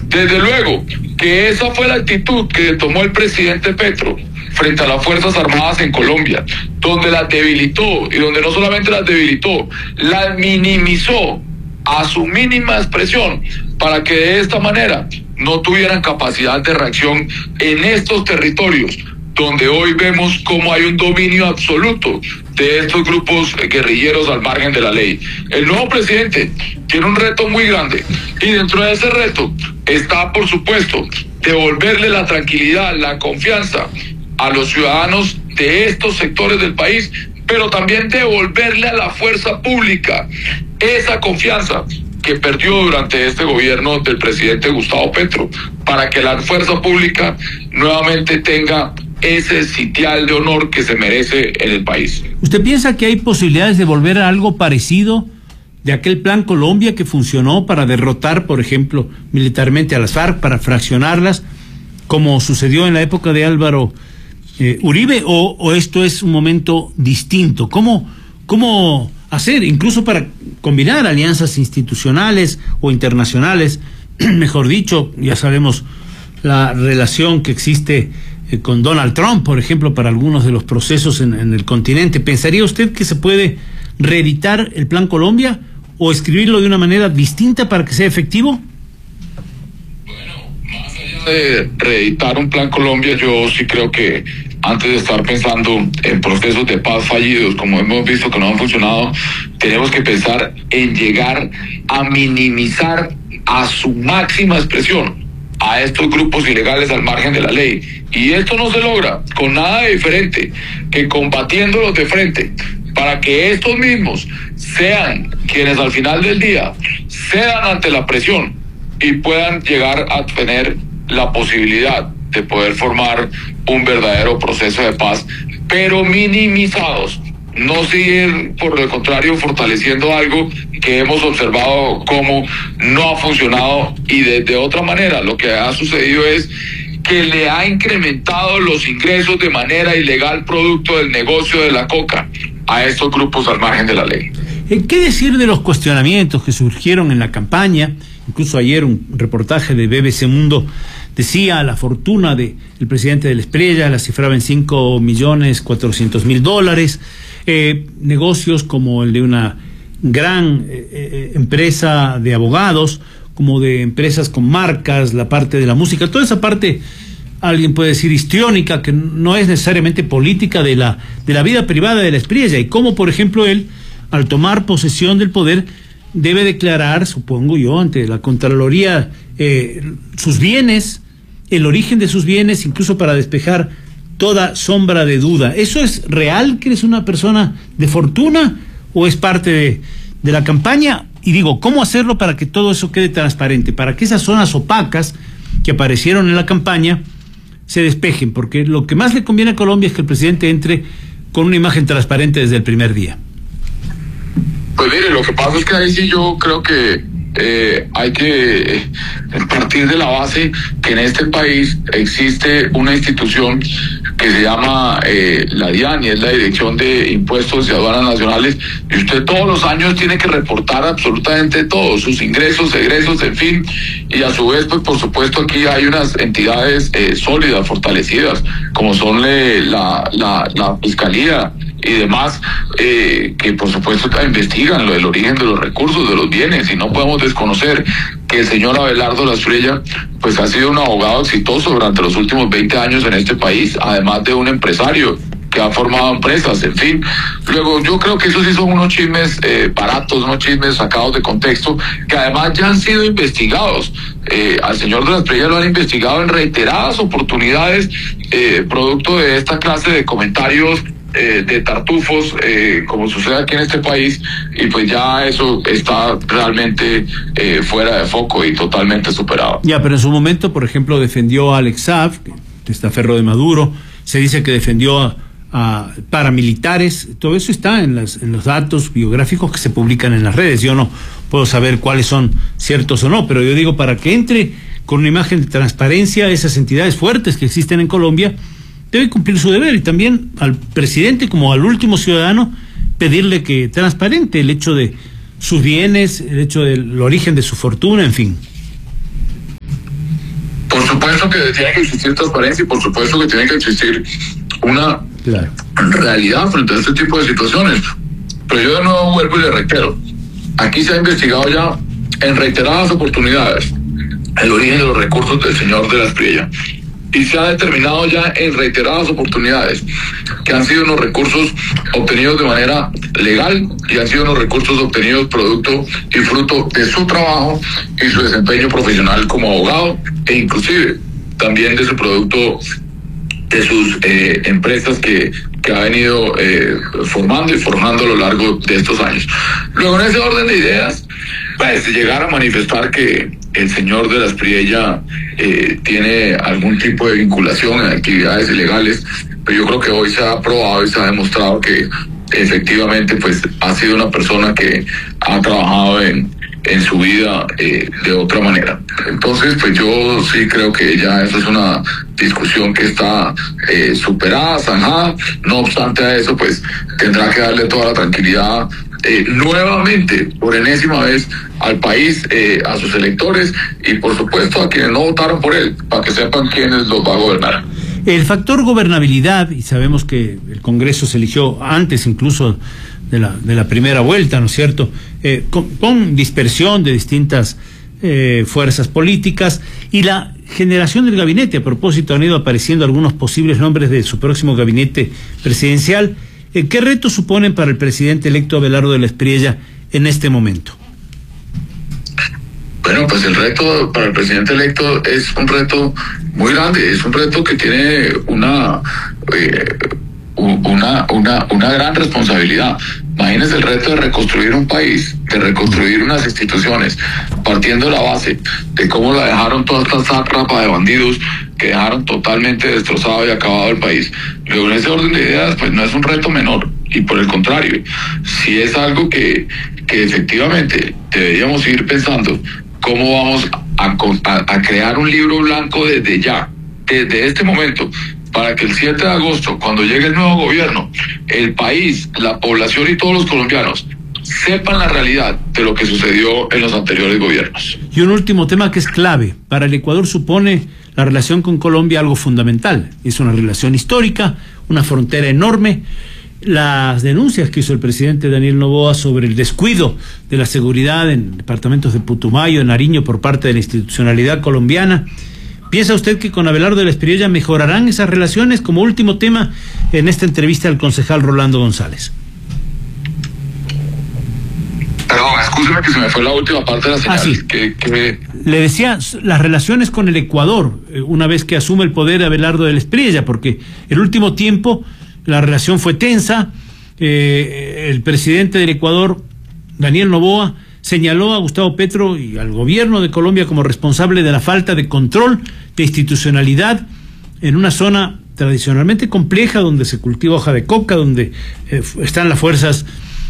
Desde luego que esa fue la actitud que tomó el presidente Petro frente a las Fuerzas Armadas en Colombia, donde las debilitó, y donde no solamente las debilitó, las minimizó a su mínima expresión, para que de esta manera no tuvieran capacidad de reacción en estos territorios, donde hoy vemos cómo hay un dominio absoluto de estos grupos guerrilleros al margen de la ley. El nuevo presidente tiene un reto muy grande, y dentro de ese reto está, por supuesto, devolverle la tranquilidad, la confianza a los ciudadanos de estos sectores del país, pero también devolverle a la fuerza pública esa confianza que perdió durante este gobierno del presidente Gustavo Petro, para que la fuerza pública nuevamente tenga ese sitial de honor que se merece en el país. ¿Usted piensa que hay posibilidades de volver a algo parecido de aquel Plan Colombia que funcionó para derrotar, por ejemplo, militarmente a las FARC, para fraccionarlas, como sucedió en la época de Álvaro Uribe, o esto es un momento distinto? ¿Cómo hacer, incluso para combinar alianzas institucionales o internacionales? Mejor dicho, ya sabemos la relación que existe con Donald Trump, por ejemplo, para algunos de los procesos en el continente. ¿Pensaría usted que se puede reeditar el Plan Colombia o escribirlo de una manera distinta para que sea efectivo? Bueno, más allá de reeditar un Plan Colombia, yo sí creo que antes de estar pensando en procesos de paz fallidos, como hemos visto que no han funcionado, tenemos que pensar en llegar a minimizar a su máxima expresión a estos grupos ilegales al margen de la ley. Y esto no se logra con nada diferente que combatiéndolos de frente, para que estos mismos sean quienes al final del día cedan ante la presión y puedan llegar a tener la posibilidad de poder formar un verdadero proceso de paz, pero minimizados. No seguir, por el contrario, fortaleciendo algo que hemos observado como no ha funcionado, y de otra manera lo que ha sucedido es que le ha incrementado los ingresos de manera ilegal producto del negocio de la coca a estos grupos al margen de la ley. ¿Qué decir de los cuestionamientos que surgieron en la campaña? Incluso ayer un reportaje de BBC Mundo decía la fortuna del presidente de la Espriella la cifraba en $5.400.000. Negocios como el de una gran empresa de abogados, como de empresas con marcas, la parte de la música, toda esa parte, alguien puede decir histriónica, que no es necesariamente política, de la vida privada de la Espriella, y cómo, por ejemplo, él, al tomar posesión del poder, debe declarar, supongo yo, ante la Contraloría, sus bienes, el origen de sus bienes, incluso para despejar toda sombra de duda. ¿Eso es real, que eres una persona de fortuna, o es parte de la campaña? Y digo, ¿cómo hacerlo para que todo eso quede transparente? Para que esas zonas opacas que aparecieron en la campaña se despejen, porque lo que más le conviene a Colombia es que el presidente entre con una imagen transparente desde el primer día. Pues mire, lo que pasa es que ahí sí yo creo que hay que partir de la base que en este país existe una institución que se llama la DIAN, y es la Dirección de Impuestos y Aduanas Nacionales, y usted todos los años tiene que reportar absolutamente todos sus ingresos, egresos, en fin, y a su vez, pues por supuesto aquí hay unas entidades sólidas, fortalecidas, como son la Fiscalía y demás, que por supuesto investigan el origen de los recursos, de los bienes, y no podemos desconocer que el señor Abelardo Lasprilla pues ha sido un abogado exitoso durante los últimos 20 años en este país, además de un empresario que ha formado empresas, en fin. Luego yo creo que esos sí son unos chismes baratos, unos chismes sacados de contexto, que además ya han sido investigados. Al señor de Lasprilla lo han investigado en reiteradas oportunidades, producto de esta clase de comentarios de tartufos, como sucede aquí en este país, y pues ya eso está realmente fuera de foco y totalmente superado. Ya, pero en su momento, por ejemplo, defendió a Alex Saab, testaferro de Maduro, se dice que defendió a paramilitares, todo eso está en los datos biográficos que se publican en las redes. Yo no puedo saber cuáles son ciertos o no, pero yo digo, para que entre con una imagen de transparencia esas entidades fuertes que existen en Colombia, debe cumplir su deber, y también al presidente, como al último ciudadano, pedirle que transparente el hecho de sus bienes, el hecho del origen de su fortuna, en fin. supuesto que tiene que existir transparencia y por supuesto que tiene que existir una realidad frente a este tipo de situaciones. Pero yo de nuevo vuelvo y le reitero, aquí se ha investigado ya en reiteradas oportunidades el origen de los recursos del señor de la Espriella. Y se ha determinado ya en reiteradas oportunidades que han sido unos recursos obtenidos de manera legal y han sido unos recursos obtenidos producto y fruto de su trabajo y su desempeño profesional como abogado e inclusive también de su producto de sus empresas que ha venido formando y forjando a lo largo de estos años. Luego, en ese orden de ideas, pues llegar a manifestar que el señor de la Espriella tiene algún tipo de vinculación en actividades ilegales, pero yo creo que hoy se ha probado y se ha demostrado que efectivamente pues ha sido una persona que ha trabajado en su vida de otra manera. Entonces, pues yo sí creo que ya esa es una discusión que está superada, zanjada. No obstante a eso, pues tendrá que darle toda la tranquilidad nuevamente, por enésima vez, al país, a sus electores y por supuesto a quienes no votaron por él, para que sepan quiénes los va a gobernar. El factor gobernabilidad, y sabemos que el Congreso se eligió antes incluso de la primera vuelta, ¿no es cierto?, con dispersión de distintas fuerzas políticas, y la generación del gabinete. A propósito, han ido apareciendo algunos posibles nombres de su próximo gabinete presidencial. ¿Qué retos suponen para el presidente electo Abelardo de la Espriella en este momento? Bueno, pues el reto para el presidente electo es un reto muy grande, es un reto que tiene una gran responsabilidad. Imagínense el reto de reconstruir un país, de reconstruir unas instituciones, partiendo de la base de cómo la dejaron toda esta sátrapa de bandidos que dejaron totalmente destrozado y acabado el país. Luego, en ese orden de ideas, pues no es un reto menor, y por el contrario, sí es algo que efectivamente deberíamos ir pensando cómo vamos a crear un libro blanco desde ya, desde este momento, para que el 7 de agosto, cuando llegue el nuevo gobierno, el país, la población y todos los colombianos sepan la realidad de lo que sucedió en los anteriores gobiernos. Y un último tema que es clave. Para el Ecuador supone la relación con Colombia algo fundamental. Es una relación histórica, una frontera enorme. Las denuncias que hizo el presidente Daniel Noboa sobre el descuido de la seguridad en departamentos de Putumayo, en Nariño, por parte de la institucionalidad colombiana. ¿Piensa usted que con Abelardo de la Espriella mejorarán esas relaciones? Como último tema en esta entrevista al concejal Rolando González. Perdón, escúcheme que se me fue la última parte de la señal. Sí. Le decía, las relaciones con el Ecuador, una vez que asume el poder Abelardo de la Espriella, porque el último tiempo la relación fue tensa. El presidente del Ecuador, Daniel Noboa, señaló a Gustavo Petro y al gobierno de Colombia como responsable de la falta de control, de institucionalidad en una zona tradicionalmente compleja, donde se cultiva hoja de coca, donde están las fuerzas,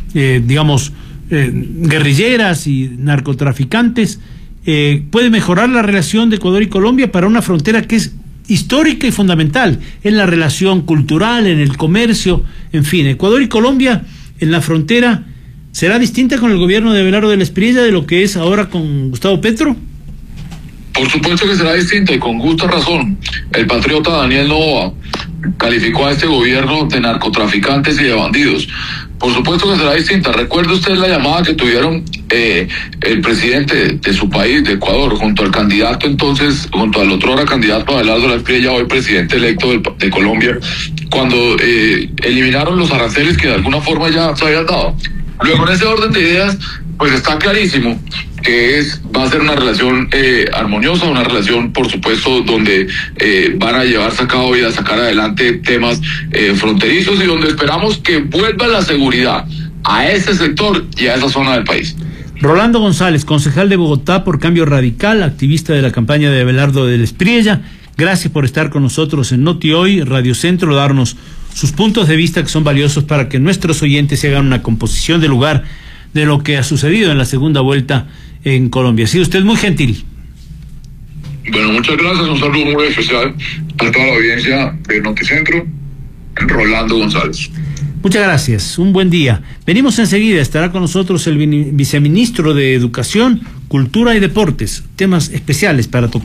guerrilleras y narcotraficantes. Puede mejorar la relación de Ecuador y Colombia para una frontera que es histórica y fundamental en la relación cultural, en el comercio, en fin. Ecuador y Colombia en la frontera, ¿será distinta con el gobierno de Abelardo de la Espriella de lo que es ahora con Gustavo Petro? Por supuesto que será distinta, y con justa razón. El patriota Daniel Noboa calificó a este gobierno de narcotraficantes y de bandidos. Por supuesto que será distinta. ¿Recuerda usted la llamada que tuvieron el presidente de su país, de Ecuador, junto al candidato entonces, junto al otrora candidato Abelardo de la Espriella, hoy presidente electo de Colombia, cuando eliminaron los aranceles que de alguna forma ya se habían dado? Luego, en ese orden de ideas, pues está clarísimo que va a ser una relación armoniosa, una relación, por supuesto, donde van a llevarse a cabo y a sacar adelante temas fronterizos, y donde esperamos que vuelva la seguridad a ese sector y a esa zona del país. Rolando González, concejal de Bogotá por Cambio Radical, activista de la campaña de Abelardo de la Espriella, gracias por estar con nosotros en Noti Hoy, Radio Centro, darnos sus puntos de vista que son valiosos para que nuestros oyentes se hagan una composición de lugar de lo que ha sucedido en la segunda vuelta en Colombia. Ha sido usted muy gentil. Bueno, muchas gracias. Un saludo muy especial a toda la audiencia de Noticentro, Rolando González. Muchas gracias. Un buen día. Venimos enseguida. Estará con nosotros el viceministro de Educación, Cultura y Deportes. Temas especiales para tocar.